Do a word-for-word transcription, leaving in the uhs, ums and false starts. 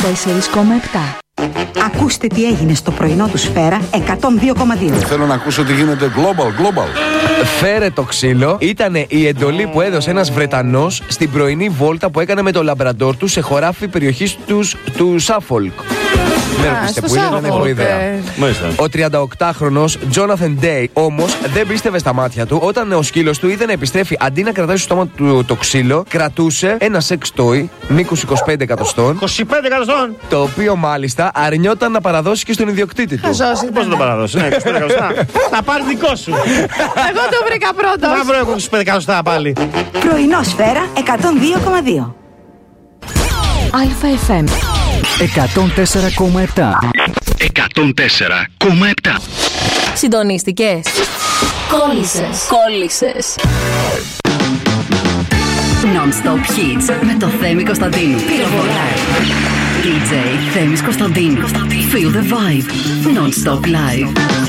τέσσερα κόμμα επτά. Ακούστε τι έγινε στο πρωινό του Σφαίρα εκατόν δύο κόμμα δύο. Θέλω να ακούσω τι γίνεται global, global. Φέρε το ξύλο ήταν η εντολή που έδωσε ένας Βρετανός στην πρωινή βόλτα που έκανε με το λαμπραντόρ του σε χωράφι περιοχής τους, του Σάφολκ. Δεν ρωτήστε που είναι, δεν έχω ιδέα. Ο τριανταοκτάχρονος Τζόναθεν Ντέι όμως δεν πίστευε στα μάτια του όταν ο σκύλος του είδε να επιστρέφει αντί να κρατάει στο στόμα του το ξύλο, κρατούσε ένα sex toy μήκους είκοσι πέντε εκατοστών. είκοσι πέντε εκατοστών! Το οποίο μάλιστα αρνιόταν να παραδώσει και στον ιδιοκτήτη του. Χαζός, πώς να το παραδώσει, ναι, είκοσι πέντε εκατοστά. Θα πάρει δικό σου. Εγώ το βρήκα πρώτος. Θα βρω εγώ είκοσι πέντε εκατοστά πάλι. Πρωινό Σφαίρα εκατόν δύο κόμμα δύο. Αλφα εφ εμ εκατόν τέσσερα κόμμα επτά. εκατόν τέσσερα κόμμα επτά. Συντονίστηκες. Κόλλησες. Κόλλησες. Non-stop hits με το Θέμη Κωνσταντίνου. Πυροβολάει. ντι τζέι Θέμης Κωνσταντίνου. Feel the vibe. Non-stop live.